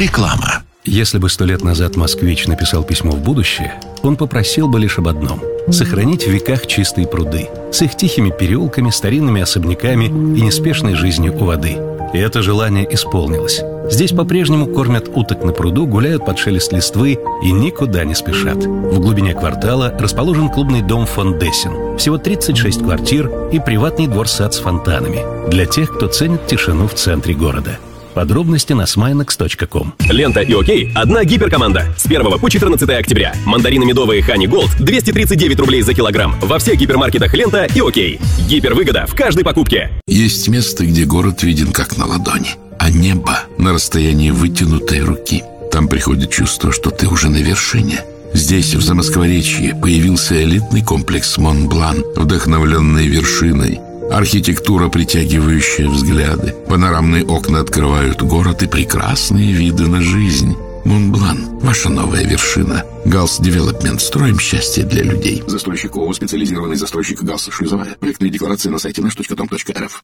Реклама. Если бы 100 лет назад москвич написал письмо в будущее, он попросил бы лишь об одном – сохранить в веках чистые пруды с их тихими переулками, старинными особняками и неспешной жизнью у воды. И это желание исполнилось. Здесь по-прежнему кормят уток на пруду, гуляют под шелест листвы и никуда не спешат. В глубине квартала расположен клубный дом фон Дессен. Всего 36 квартир и приватный двор-сад с фонтанами для тех, кто ценит тишину в центре города. Подробности на sminex.com. Лента и ОКей – одна гиперкоманда. С 1 по 14 октября. Мандарины медовые Honey Gold 239 рублей за килограмм. Во всех гипермаркетах Лента и ОКей. Гипервыгода в каждой покупке. Есть место, где город виден как на ладони, а небо на расстоянии вытянутой руки. Там приходит чувство, что ты уже на вершине. Здесь, в Замоскворечье, появился элитный комплекс Монблан, вдохновленный вершиной. Архитектура, притягивающая взгляды. Панорамные окна открывают город и прекрасные виды на жизнь. Монблан – ваша новая вершина. Галс Девелопмент. Строим счастье для людей. Застройщик ООО «Специализированный застройщик Галс Шлюзовая». Проектные декларации на сайте наш.дом.рф.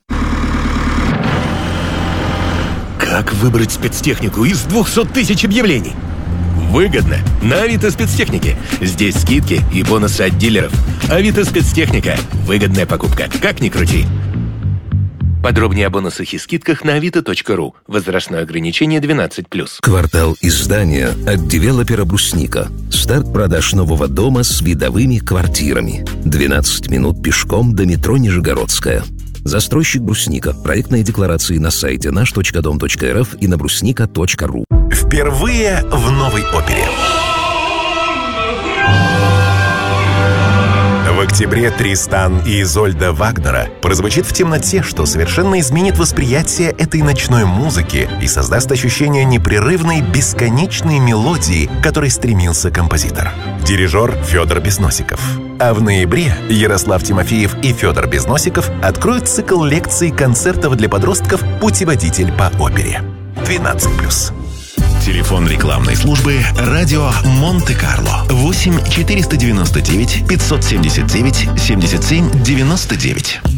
Как выбрать спецтехнику из 200 тысяч объявлений? Выгодно. На Авито спецтехники. Здесь скидки и бонусы от дилеров. Авито спецтехника. Выгодная покупка. Как ни крути. Подробнее о бонусах и скидках на avito.ru. Возрастное ограничение 12+. Квартал издания от девелопера «Брусника». Старт продаж нового дома с видовыми квартирами. 12 минут пешком до метро Нижегородская. Застройщик «Брусника». Проектные декларации на сайте наш.дом.рф и на брусника.ру. Впервые в новой опере. В октябре Тристан и Изольда Вагнера прозвучит в темноте, что совершенно изменит восприятие этой ночной музыки и создаст ощущение непрерывной, бесконечной мелодии, к которой стремился композитор. Дирижер Федор Безносиков. А в ноябре Ярослав Тимофеев и Федор Безносиков откроют цикл лекций и концертов для подростков «Путеводитель по опере». 12+. Телефон рекламной службы «Радио Монте-Карло» 8 499 579 77 99.